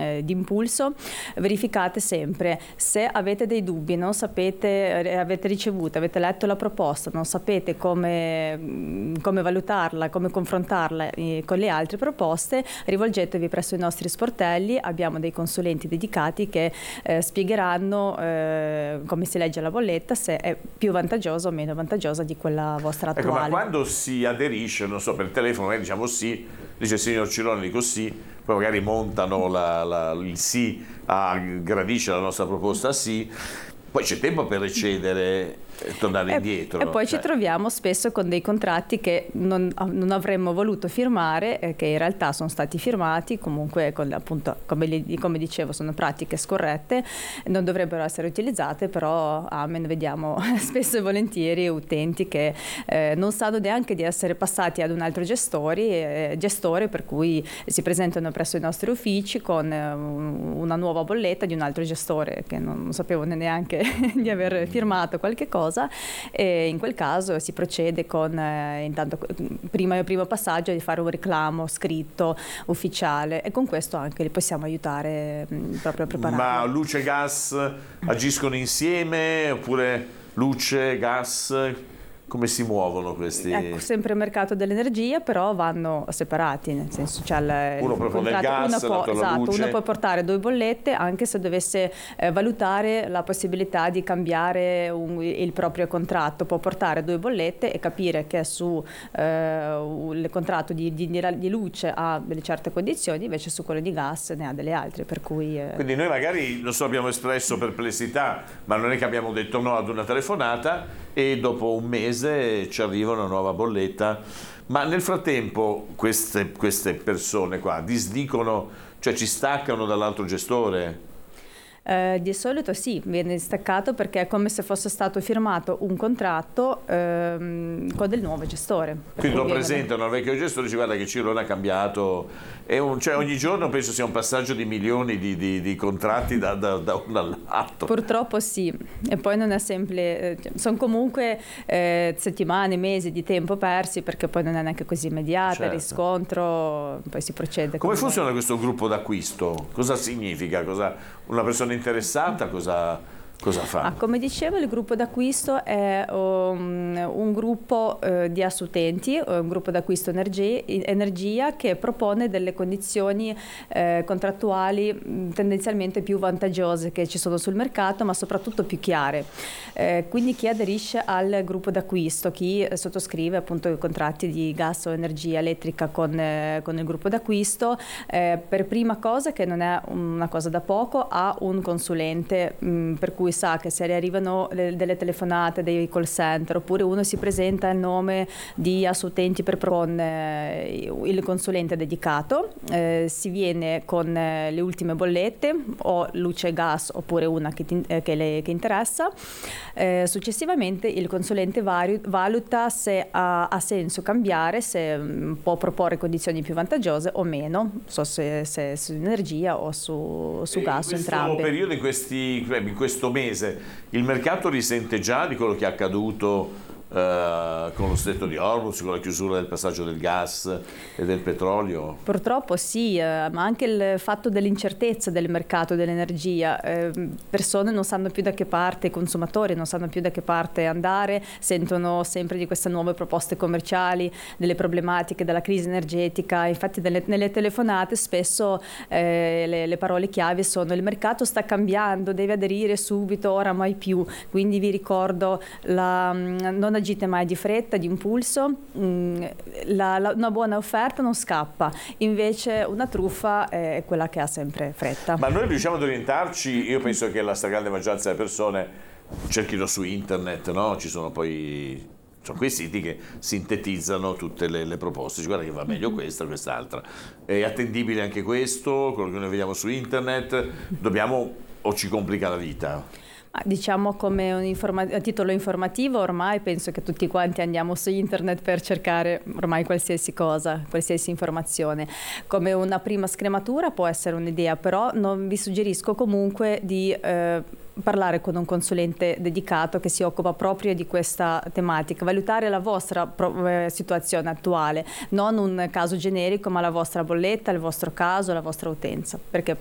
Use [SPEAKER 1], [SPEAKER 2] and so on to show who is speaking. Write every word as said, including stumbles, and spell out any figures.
[SPEAKER 1] eh, di impulso, verificate sempre se avete dei dubbi, non sapete, avete ricevuto, avete letto la proposta, non sapete come, come valutarla, come confrontarla eh, con le altre proposte, rivolgetevi presso i nostri sportelli, abbiamo dei consulenti dedicati che eh, spiegheranno eh, come si legge la bolletta, se è più vantaggiosa o meno vantaggiosa di quella vostra attuale.
[SPEAKER 2] Ecco, ma quando si aderisce, non so, per telefono, magari diciamo sì, dice il signor Cirone, dico sì, poi magari montano la, la, il sì, a, gradisce la nostra proposta sì, poi c'è tempo per recedere e tornare
[SPEAKER 1] e,
[SPEAKER 2] indietro.
[SPEAKER 1] E poi
[SPEAKER 2] cioè.
[SPEAKER 1] ci troviamo spesso con dei contratti che non, non avremmo voluto firmare, eh, che in realtà sono stati firmati, comunque con, appunto, come, li, come dicevo, sono pratiche scorrette, non dovrebbero essere utilizzate, però amen, vediamo spesso e volentieri utenti che eh, non sanno neanche di essere passati ad un altro gestori, eh, gestore, per cui si presentano presso i nostri uffici con eh, una nuova bolletta di un altro gestore che non, non sapevo neanche di aver firmato qualche cosa. E in quel caso si procede con eh, intanto prima il primo passaggio di fare un reclamo scritto ufficiale, e con questo anche li possiamo aiutare mh, proprio a preparare.
[SPEAKER 2] Ma luce e gas agiscono insieme oppure luce, gas? Come si muovono questi?
[SPEAKER 1] Ecco, sempre il mercato dell'energia, però vanno separati, nel senso c'è il,
[SPEAKER 2] uno proprio del gas,
[SPEAKER 1] uno può, esatto,
[SPEAKER 2] luce.
[SPEAKER 1] uno può portare due bollette anche se dovesse eh, valutare la possibilità di cambiare un, il proprio contratto, può portare due bollette e capire che su eh, il contratto di, di, di luce ha delle certe condizioni, invece su quello di gas ne ha delle altre, per cui eh...
[SPEAKER 2] Quindi noi magari, non so, abbiamo espresso perplessità, ma non è che abbiamo detto no ad una telefonata e dopo un mese ci arriva una nuova bolletta. Ma nel frattempo queste, queste persone qua disdicono, cioè ci staccano dall'altro gestore?
[SPEAKER 1] Eh, di solito sì, viene staccato perché è come se fosse stato firmato un contratto ehm, con del nuovo gestore.
[SPEAKER 2] Quindi lo
[SPEAKER 1] viene...
[SPEAKER 2] presentano al vecchio gestore e dice guarda che Cirone ha cambiato, è un, cioè ogni giorno penso sia un passaggio di milioni di, di, di contratti da, da, da uno all'altro.
[SPEAKER 1] Purtroppo sì, e poi non è semplice, eh, sono comunque eh, settimane, mesi di tempo persi, perché poi non è neanche così immediata, certo. Il riscontro, poi si procede.
[SPEAKER 2] Come funziona questo gruppo d'acquisto? Cosa significa? Cosa, una persona interessata cosa, cosa fa?
[SPEAKER 1] Ah, come dicevo, il gruppo d'acquisto è um, un gruppo uh, di assutenti, un gruppo d'acquisto energia, energia che propone delle condizioni eh, contrattuali mh, tendenzialmente più vantaggiose che ci sono sul mercato, ma soprattutto più chiare. Eh, quindi chi aderisce al gruppo d'acquisto, chi sottoscrive appunto i contratti di gas o energia elettrica con, eh, con il gruppo d'acquisto, eh, per prima cosa, che non è una cosa da poco, ha un consulente mh, per cui sa che se le arrivano le, delle telefonate dei call center, oppure uno si presenta il nome di assutenti per con eh, il consulente dedicato, eh, si viene con eh, le ultime bollette o luce e gas, oppure una che, ti, eh, che le che interessa. Eh, successivamente il consulente vari, valuta se ha, ha senso cambiare, se mh, può proporre condizioni più vantaggiose o meno, non so se, se su energia o su, su gas,
[SPEAKER 2] in
[SPEAKER 1] entrambi.
[SPEAKER 2] In questo periodo, in, questi, in questo mese, il mercato risente già di quello che è accaduto Uh, con lo stretto di Hormuz, con la chiusura del passaggio del gas e del petrolio?
[SPEAKER 1] Purtroppo sì, eh, ma anche il fatto dell'incertezza del mercato dell'energia. Eh, persone non sanno più da che parte, i consumatori non sanno più da che parte andare, sentono sempre di queste nuove proposte commerciali, delle problematiche della crisi energetica. Infatti nelle, nelle telefonate spesso eh, le, le parole chiave sono: il mercato sta cambiando, deve aderire subito, ora mai più. Quindi vi ricordo la, non agite mai di fretta, di impulso, la, la, una buona offerta non scappa, invece una truffa è quella che ha sempre fretta.
[SPEAKER 2] Ma noi riusciamo ad orientarci? Io penso che la stragrande maggioranza delle persone cerchino su internet, no? Ci sono poi sono quei siti che sintetizzano tutte le, le proposte, ci guarda che va meglio questa o quest'altra. È attendibile anche questo, quello che noi vediamo su internet, dobbiamo o ci complica la vita?
[SPEAKER 1] Diciamo come un informa- a titolo informativo ormai penso che tutti quanti andiamo su internet per cercare ormai qualsiasi cosa, qualsiasi informazione. Come una prima scrematura può essere un'idea, però non vi suggerisco comunque di eh, parlare con un consulente dedicato che si occupa proprio di questa tematica, valutare la vostra pro- eh, situazione attuale, non un caso generico, ma la vostra bolletta, il vostro caso, la vostra utenza, perché